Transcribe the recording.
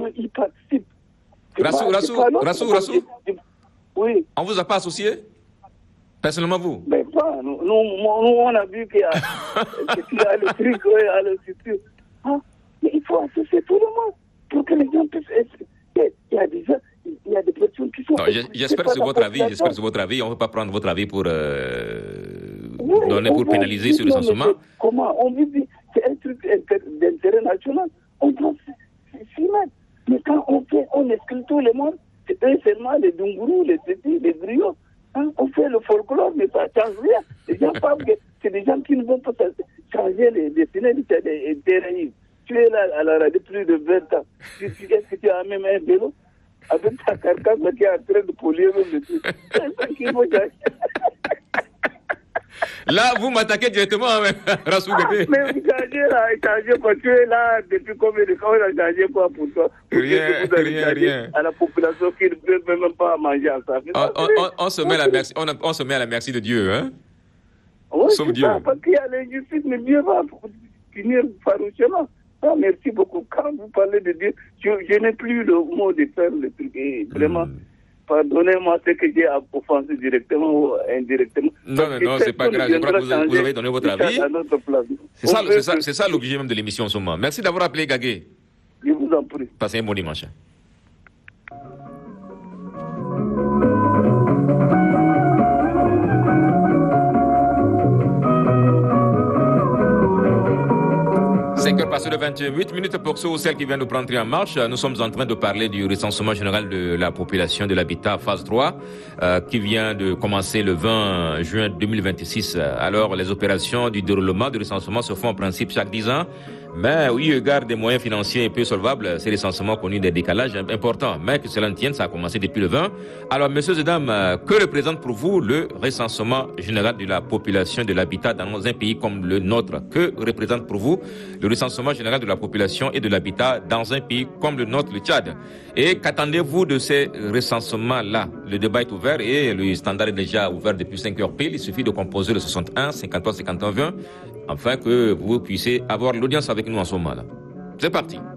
y participent. Rassou. Oui. On vous a pas associé? Personnellement, vous? Mais pas, nous, on a vu qu'il y a le truc, il y a le futur. Ah, mais il faut associer tout le monde pour que les gens puissent être. Il y a des personnes qui sont. Non, j'espère que c'est votre avis. On ne peut pas prendre votre avis pour pénaliser sur le recensement. Comment on vit, c'est un truc d'intérêt national. On doit s'y mettre. Mais quand on exclut tout le monde, c'est seulement les Dungourous, les Tétis, les Griots. Hein, on fait le folklore, mais ça ne change rien. Les gens pensent que c'est des gens qui ne vont pas changer les finalités des terrains. Tu es là à la radio plus de 20 ans. Est-ce que tu as même un vélo avec ta carcasse qui est en train de polir le truc? C'est ça qu'il faut changer. Là, vous m'attaquez directement, Rassou Guété. Mais vous changez quoi? Tu es là depuis combien de temps? On a changé quoi pour toi? Rien. À la population qui ne peut même pas manger ensemble. On se met à la merci de Dieu, hein? Oui, c'est Dieu. Ça, parce qu'il y a l'injustice, mais Dieu va finir farouchement. Ah, merci beaucoup. Quand vous parlez de Dieu, je n'ai plus le mot de faire le truc. Et vraiment, pardonnez-moi ce que j'ai offensé directement ou indirectement. Non, c'est pas grave. Je crois que vous avez donné votre avis. C'est ça l'objet même de l'émission en ce moment. Merci d'avoir appelé Gagué. Je vous en prie. Passez un bon dimanche. Passé de 28 minutes pour ceux ou celles qui viennent de prendre en marche. Nous sommes en train de parler du recensement général de la population de l'habitat phase 3 qui vient de commencer le 20 juin 2026. Alors, les opérations du déroulement du recensement se font en principe chaque 10 ans. Mais oui, au regard des moyens financiers peu solvables, ces recensements connus des décalages importants. Mais que cela ne tienne, ça a commencé depuis le 20. Alors, messieurs et dames, que représente pour vous le recensement général de la population de l'habitat dans un pays comme le nôtre? Que représente pour vous le recensement général de la population et de l'habitat dans un pays comme le nôtre, le Tchad? Et qu'attendez-vous de ces recensements-là? Le débat est ouvert et le standard est déjà ouvert depuis 5 heures pile. Il suffit de composer le 61 53 51 20 afin que vous puissiez avoir l'audience avec nous en ce moment-là. C'est parti.